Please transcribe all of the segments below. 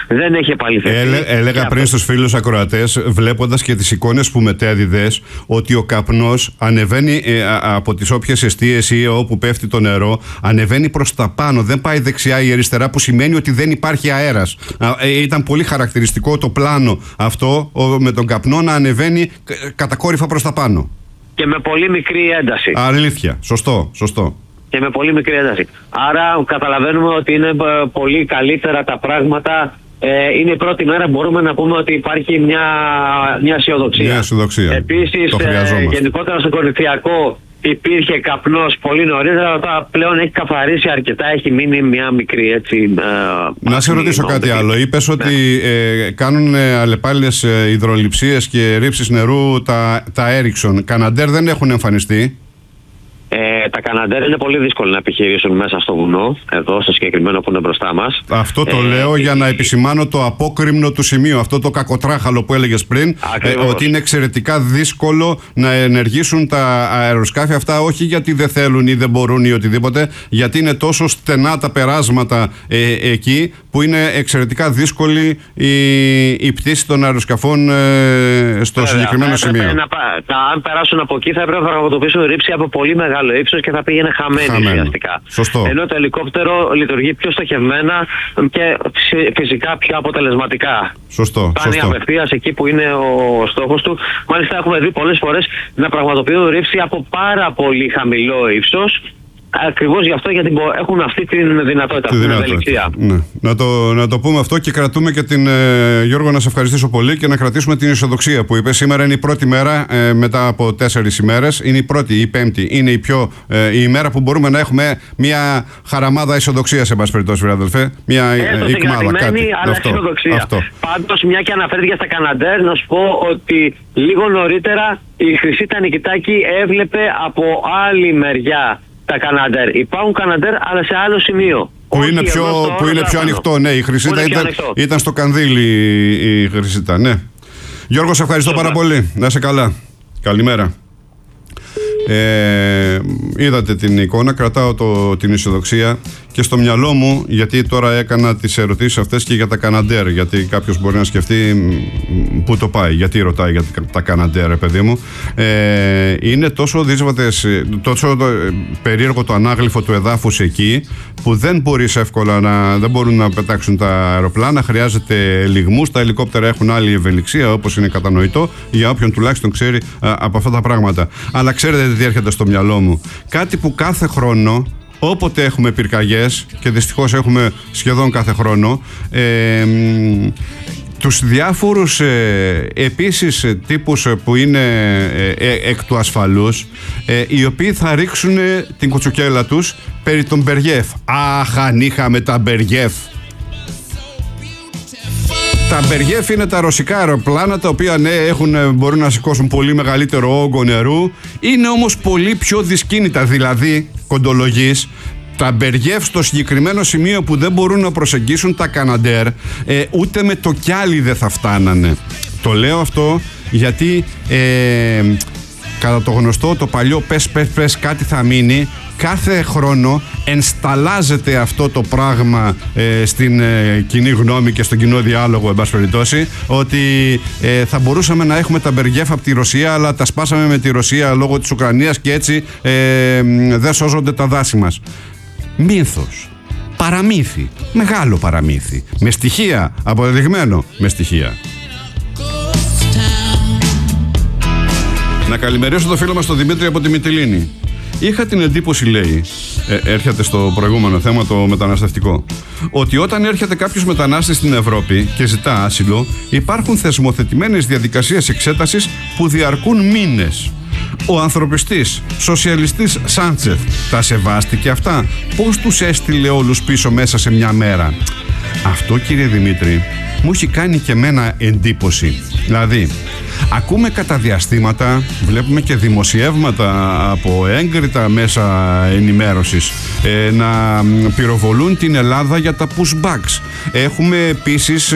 δεν έχει επαληθευτεί. Έλεγα πριν στους φίλους ακροατές, βλέποντας και τις εικόνες που μετέδιδες, ότι ο καπνός ανεβαίνει από τις όποιες εστίες ή όπου πέφτει το νερό, ανεβαίνει προς τα πάνω, δεν πάει δεξιά ή αριστερά, που σημαίνει ότι δεν υπάρχει αέρας. Ήταν πολύ χαρακτηριστικό το πλάνο αυτό, με τον καπνό να ανεβαίνει κατακόρυφα προς τα πάνω. Και με πολύ μικρή ένταση. Αλήθεια, σωστό. Και με πολύ μικρή ένταση. Άρα καταλαβαίνουμε ότι είναι πολύ καλύτερα τα πράγματα. Είναι η πρώτη μέρα, μπορούμε να πούμε ότι υπάρχει μια αισιοδοξία. Επίσης, γενικότερα στο κορυφιακό υπήρχε καπνός πολύ νωρίτερα, αλλά πλέον έχει καθαρίσει αρκετά, έχει μείνει μια μικρή έτσι. Να σε ρωτήσω κάτι άλλο. Είπες ότι κάνουν αλλεπάλληλες υδρολειψίες και ρήψεις νερού τα Ericsson. Καναντέρ δεν έχουν εμφανιστεί. Τα Καναντέρ είναι πολύ δύσκολο να επιχειρήσουν μέσα στο βουνό, εδώ στο συγκεκριμένο που είναι μπροστά μας. Αυτό το λέω για να επισημάνω το απόκρημνο του σημείου, αυτό το κακοτράχαλο που έλεγες πριν, ότι είναι εξαιρετικά δύσκολο να ενεργήσουν τα αεροσκάφη αυτά, όχι γιατί δεν θέλουν ή δεν μπορούν ή οτιδήποτε, γιατί είναι τόσο στενά τα περάσματα εκεί, που είναι εξαιρετικά δύσκολη η πτήση των αεροσκαφών στο συγκεκριμένο σημείο. Αν περάσουν από εκεί θα έπρεπε να πραγματοποιήσουν ρήψη από πολύ μεγάλο ύψος και θα πήγαινε χαμένη ουσιαστικά. Σωστό. Ενώ το ελικόπτερο λειτουργεί πιο στοχευμένα και φυσικά πιο αποτελεσματικά. Σωστό. Φτάνει απευθείας εκεί που είναι ο στόχος του. Μάλιστα έχουμε δει πολλές φορές να πραγματοποιούν ρήψη από πάρα πολύ χαμηλό ύψος. Ακριβώς γι' αυτό, γιατί έχουν αυτή τη δυνατότητα, την ευελιξία. Ναι. Να το πούμε αυτό και κρατούμε και την. Γιώργο, να σε ευχαριστήσω πολύ και να κρατήσουμε την αισιοδοξία που είπε. Σήμερα είναι η πρώτη μέρα μετά από 4 ημέρες. Είναι η πρώτη, η πέμπτη. Είναι η ημέρα που μπορούμε να έχουμε μια χαραμάδα αισιοδοξία, σε πάση περιπτώσει, αδελφέ. Μια οικμάδα, κάτι. Αλλά αισιοδοξία. Πάντως, μια και αναφέρθηκε στα Καναντέρ, να σου πω ότι λίγο νωρίτερα η Χρυσή τα Νικητάκη έβλεπε από άλλη μεριά τα Καναντέρ. Υπάρχουν Καναντέρ, αλλά σε άλλο σημείο. Που είναι πιο ανοιχτό, ναι. Η Χρυσίτα ήταν στο Κανδύλι, η Χρυσίτα, ναι. Γιώργο, σε ευχαριστώ πάρα πολύ. Να είσαι καλά. Καλημέρα. Είδατε την εικόνα, κρατάω την αισιοδοξία και στο μυαλό μου, γιατί τώρα έκανα τις ερωτήσεις αυτές και για τα Καναντέρ, γιατί κάποιος μπορεί να σκεφτεί πού το πάει, γιατί ρωτάει για τα Καναντέρ, παιδί μου. Είναι τόσο δύσβατες, τόσο περίεργο το ανάγλυφο του εδάφους εκεί, που δεν μπορούν να πετάξουν τα αεροπλάνα, χρειάζεται λιγμούς, τα ελικόπτερα έχουν άλλη ευελιξία, όπως είναι κατανοητό για όποιον τουλάχιστον ξέρει από αυτά τα πράγματα. Αλλά ξέρετε τι έρχεται στο μυαλό μου? Κάτι που κάθε χρόνο, όποτε έχουμε πυρκαγιές, και δυστυχώς έχουμε σχεδόν κάθε χρόνο, τους διάφορους επίσης τύπους που είναι εκ του ασφαλούς, οι οποίοι θα ρίξουν την κουτσουκέλα τους περί των Μπεργιέφ. Αχ, αν είχαμε τα Μπεργιέφ! Τα Μπεργιέφ είναι τα ρωσικά αεροπλάνα, τα οποία ναι, μπορούν να σηκώσουν πολύ μεγαλύτερο όγκο νερού, είναι όμως πολύ πιο δυσκίνητα, δηλαδή κοντολογής. Τα Μπεργιέφ στο συγκεκριμένο σημείο που δεν μπορούν να προσεγγίσουν τα Καναντέρ, ούτε με το κιάλι δεν θα φτάνανε. Το λέω αυτό γιατί κατά το γνωστό, το παλιό πες κάτι θα μείνει, κάθε χρόνο ενσταλάζεται αυτό το πράγμα στην κοινή γνώμη και στον κοινό διάλογο, εν πάση περιπτώσει, ότι θα μπορούσαμε να έχουμε τα Μπεργιέφ από τη Ρωσία, αλλά τα σπάσαμε με τη Ρωσία λόγω της Ουκρανίας και έτσι δεν σώζονται τα δάση μας. Μύθος, παραμύθι, μεγάλο παραμύθι, με στοιχεία, αποδεδειγμένο με στοιχεία. Να καλημερίσω το φίλο μας τον Δημήτρη από τη Μυτιλήνη. Είχα την εντύπωση, λέει, έρχεται στο προηγούμενο θέμα, το μεταναστευτικό, ότι όταν έρχεται κάποιος μετανάστης στην Ευρώπη και ζητά άσυλο, υπάρχουν θεσμοθετημένες διαδικασίες εξέτασης που διαρκούν μήνες. Ο ανθρωπιστής, σοσιαλιστής Σάντσεφ τα σεβάστηκε αυτά? Πώς τους έστειλε όλους πίσω μέσα σε μια μέρα? Αυτό, κύριε Δημήτρη, μου έχει κάνει και εμένα εντύπωση. Δηλαδή, ακούμε κατά διαστήματα, βλέπουμε και δημοσιεύματα από έγκριτα μέσα ενημέρωσης να πυροβολούν την Ελλάδα για τα pushbacks. Έχουμε επίσης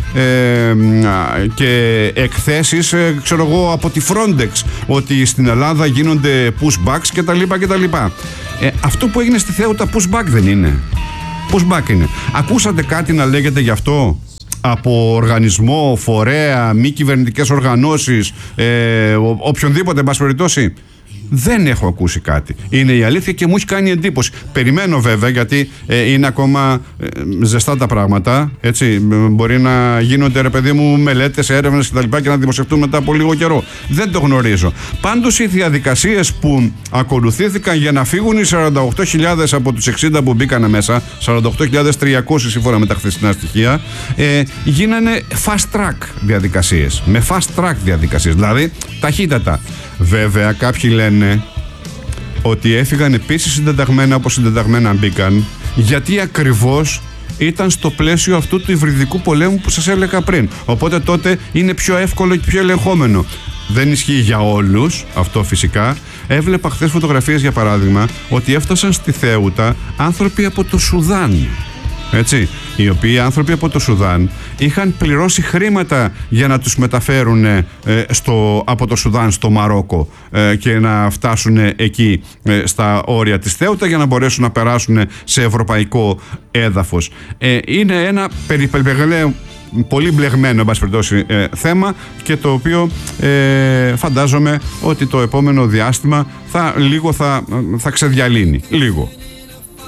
και εκθέσεις, ξέρω εγώ, από τη Frontex, ότι στην Ελλάδα γίνονται pushbacks κτλ. Αυτό που έγινε στη Θέουτα pushback δεν είναι? Pushback είναι. Ακούσατε κάτι να λέγεται γι' αυτό? από οργανισμό, φορέα, μη κυβερνητικές οργανώσεις, οποιονδήποτε, εν πάση περιπτώσει? Δεν έχω ακούσει κάτι. Είναι η αλήθεια και μου έχει κάνει εντύπωση. Περιμένω βέβαια, γιατί είναι ακόμα ζεστά τα πράγματα. Έτσι, μπορεί να γίνονται, ρε παιδί μου, μελέτες, έρευνες κτλ. Και να δημοσιευτούν μετά από λίγο καιρό. Δεν το γνωρίζω. Πάντως οι διαδικασίες που ακολουθήθηκαν για να φύγουν οι 48.000 από τους 60 που μπήκαν μέσα, 48.300 σύμφωνα με τα χθεσινά στοιχεία, γίνανε fast track διαδικασίες. Με fast track διαδικασίες, δηλαδή ταχύτατα. Βέβαια, κάποιοι λένε ότι έφυγαν επίσης συντεταγμένα όπως συντεταγμένα μπήκαν, γιατί ακριβώς ήταν στο πλαίσιο αυτού του υβριδικού πολέμου που σας έλεγα πριν. Οπότε τότε είναι πιο εύκολο και πιο ελεγχόμενο. Δεν ισχύει για όλους αυτό φυσικά. Έβλεπα χθες φωτογραφίες, για παράδειγμα, ότι έφτασαν στη Θέουτα άνθρωποι από το Σουδάν. Έτσι, οι οποίοι άνθρωποι από το Σουδάν είχαν πληρώσει χρήματα για να τους μεταφέρουν από το Σουδάν στο Μαρόκο και να φτάσουν εκεί στα όρια της Θέουτα για να μπορέσουν να περάσουν σε ευρωπαϊκό έδαφος. Είναι ένα πολύ μπλεγμένο, εν πάση περιπτώσει, θέμα, και το οποίο φαντάζομαι ότι το επόμενο διάστημα θα ξεδιαλύνει λίγο.